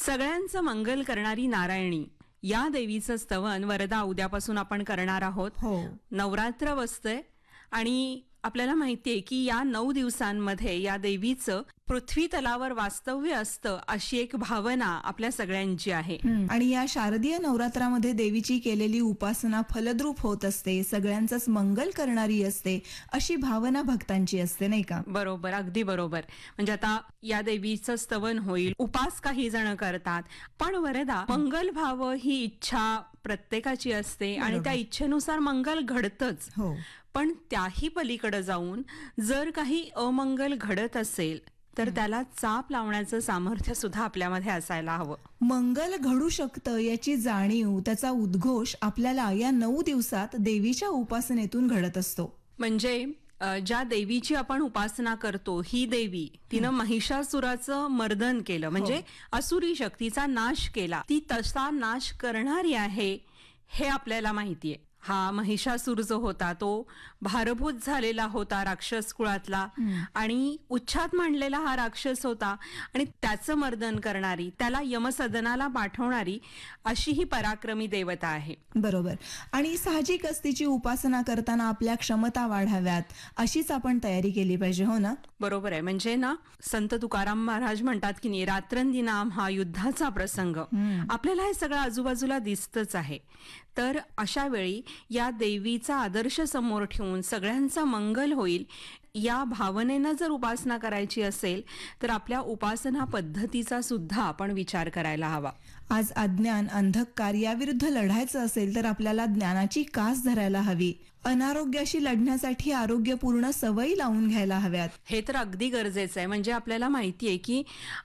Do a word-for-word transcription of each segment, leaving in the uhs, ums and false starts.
सगळ्यांचं मंगल करणारी नारायणी या देवीचं स्तवन वरदा उद्यापासून आपण करणार आहोत. हो. नवरात्र बसतंय आणि आपल्याला माहितीये की या नऊ दिवसांमध्ये या देवीचं पृथ्वी तलावर वास्तव्य असतं अशी एक भावना आपल्या सगळ्यांची आहे. आणि या शारदीय नवरात्रामध्ये देवीची केलेली उपासना फलद्रूप होत असते, सगळ्यांचंच मंगल करणारी असते अशी भावना भक्तांची असते, नाही का? बरोबर, अगदी बरोबर. म्हणजे आता या देवीचं स्तवन होईल, उपास काही जण करतात, पण वरदा मंगल भाव ही इच्छा प्रत्येकाची असते आणि त्या इच्छेनुसार मंगल घडतंच. हो. पण त्याही पलीकडे जाऊन जर काही अमंगल घडत असेल तर त्याला चाप लावण्याचं सामर्थ्य सुद्धा आपल्यामध्ये असायला हवं. मंगल घडू शकतं याची जाणीव, त्याचा उद्घोष आपल्याला या नऊ दिवसात देवीच्या उपासनेतून घडत असतो. म्हणजे ज्या देवीची आपण उपासना करतो ही देवी, तिनं महिषासुराचं मर्दन केलं, म्हणजे असुरी शक्तीचा नाश केला. ती तसा नाश करणारी आहे हे आपल्याला माहितीये. हा महिषासूर जो होता तो भारभूत झालेला होता राक्षस कुळातला आणि उच्छाद मांडलेला हा राक्षस होता आणि त्याचं मर्दन करणारी, त्याला यमसदनाला पाठवणारी अशी ही पराक्रमी देवता आहे. बरोबर. आणि साहजिकच तिची उपासना करताना आपल्या क्षमता वाढाव्यात अशीच आपण तयारी केली पाहिजे, हो ना? बरोबर आहे. म्हणजे ना, संत तुकाराम महाराज म्हणतात की नाही, रात्रंदिनाम हा युद्धाचा प्रसंग. आपल्याला हे सगळं आजूबाजूला दिसतच आहे. तर अशा वेळी या देवीचा आदर्श समोर ठेवून सगळ्यांचं मंगल होईल या भावनेनं जर उपासना करायची असेल तर आपल्या उपासना पद्धतीचा सुद्धा आपण विचार करायला हवा. आज अज्ञान, अंधकार याविरुद्ध लढायचं असेल तर आपल्याला ज्ञानाची कास धरायला हवी. अनारोग्याशी लढण्यासाठी आरोग्यपूर्ण सवयी लावून घ्यायला हव्यात. हे तर अगदी गरजेचं आहे. म्हणजे आपल्याला माहितीये की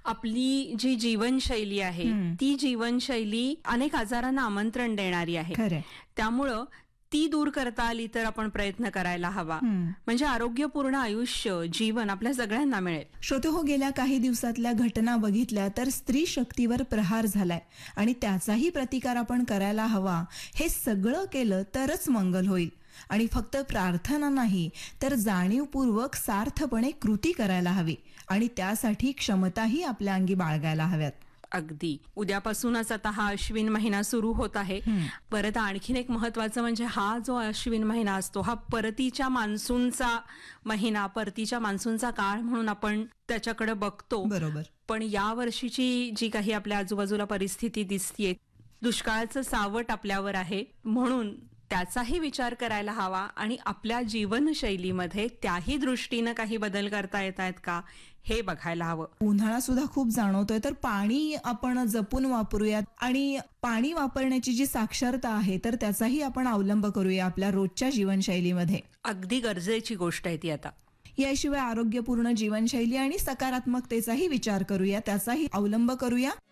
आपली जी जीवनशैली आहे ती जीवनशैली अनेक आजारांना आमंत्रण देणारी आहे. खरंय. त्यामुळं ती दूर करता आली तर आपण प्रयत्न करायला हवा. म्हणजे आरोग्यपूर्ण आयुष्य, जीवन आपल्या सगळ्यांना मिळेल. श्रोते हो, गेल्या काही दिवसातल्या घटना बघितल्या तर स्त्री शक्तीवर प्रहार झालाय आणि त्याचाही प्रतिकार आपण करायला हवा. हे सगळं केलं तरच मंगल होईल. आणि फक्त प्रार्थना नाही तर जाणीवपूर्वक सार्थपणे कृती करायला हवी आणि त्यासाठी क्षमताही आपल्या अंगी बाळगायला हव्यात. अगदी. उद्यापासूनच आता हा अश्विन महिना सुरू होत आहे. परत आणखीन एक महत्वाचं म्हणजे हा जो अश्विन महिना असतो हा परतीच्या मान्सूनचा महिना, परतीच्या मान्सूनचा काळ म्हणून आपण त्याच्याकडे बघतो. बरोबर. पण या वर्षीची जी काही आपल्या आजूबाजूला परिस्थिती दिसतीये, दुष्काळाचं सावट आपल्यावर आहे, म्हणून त्याचाही विचार करायला हवा आणि आपल्या जीवनशैलीमध्ये त्याही दृष्टीनं काही बदल करता येत आहेत का हे बघायला हवं. उन्हाळा सुद्धा खूप जाणवतोय, तर पाणी आपण जपून वापरूयात आणि पाणी वापरण्याची जी साक्षरता आहे तर त्याचाही आपण अवलंब करूया आपल्या रोजच्या जीवनशैलीमध्ये. अगदी गरजेची गोष्ट आहे ती आता. याशिवाय आरोग्यपूर्ण जीवनशैली आणि सकारात्मकतेचाही विचार करूया, त्याचाही अवलंब करूया.